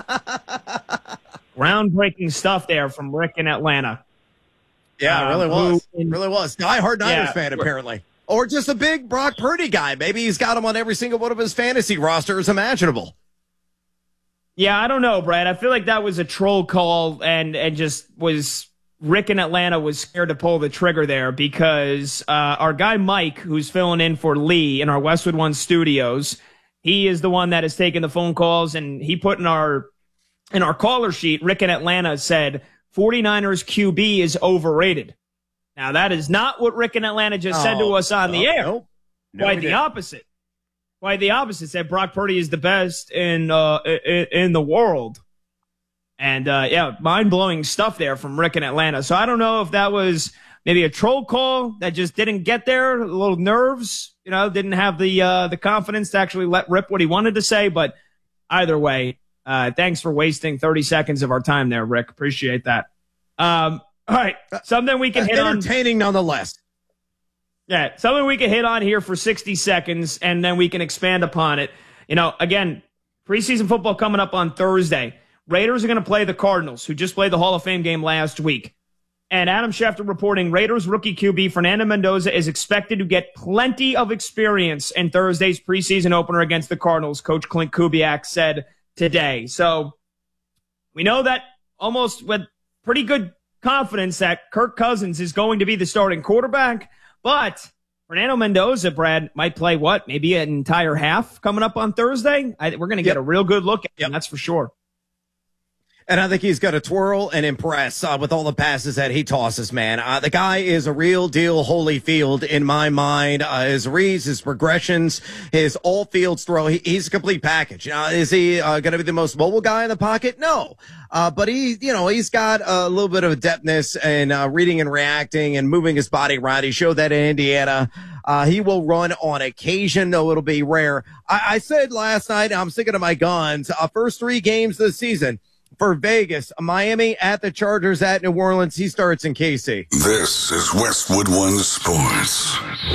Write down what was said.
Groundbreaking stuff there from Rick in Atlanta. Yeah, it really was. Really was. Die-hard Niners fan, apparently. Or just a big Brock Purdy guy. Maybe he's got him on every single one of his fantasy rosters imaginable. Yeah, I don't know, Brad. I feel like that was a troll call and just was Rick in Atlanta was scared to pull the trigger there because our guy Mike, who's filling in for Lee in our Westwood One studios, he is the one that has taken the phone calls, and he put in our caller sheet, Rick in Atlanta said 49ers QB is overrated. Now, that is not what Rick in Atlanta just said to us on the air. No, Quite the opposite. Quite the opposite. Said Brock Purdy is the best in the world. And, mind-blowing stuff there from Rick in Atlanta. So I don't know if that was maybe a troll call that just didn't get there, a little nerves, didn't have the confidence to actually let rip what he wanted to say. But either way, thanks for wasting 30 seconds of our time there, Rick. Appreciate that. All right, something we can hit on. Entertaining nonetheless. Yeah, something we can hit on here for 60 seconds, and then we can expand upon it. Again, preseason football coming up on Thursday. Raiders are going to play the Cardinals, who just played the Hall of Fame game last week. And Adam Schefter reporting Raiders rookie QB Fernando Mendoza is expected to get plenty of experience in Thursday's preseason opener against the Cardinals, Coach Clint Kubiak said today. So we know that almost with pretty good confidence that Kirk Cousins is going to be the starting quarterback, but Fernando Mendoza, Brad, might play maybe an entire half coming up on Thursday. We're going to get a real good look at him, that's for sure. And I think he's going to twirl and impress with all the passes that he tosses, man. The guy is a real deal Holyfield in my mind. His reads, his progressions, his all fields throw. He's a complete package. Is he going to be the most mobile guy in the pocket? No. But he's got a little bit of adeptness and reading and reacting and moving his body around. He showed that in Indiana. He will run on occasion, though it'll be rare. I said last night, I'm sticking to my guns, first 3 games of the season. For Vegas, Miami at the Chargers at New Orleans. He starts in KC. This is Westwood One Sports.